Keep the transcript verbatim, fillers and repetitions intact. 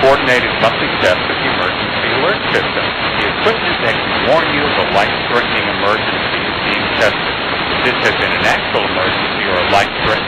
coordinated monthly test of the emergency alert system. The equipment that can warn you of a life-threatening emergency is being tested. If this has been an actual emergency or a life-threatening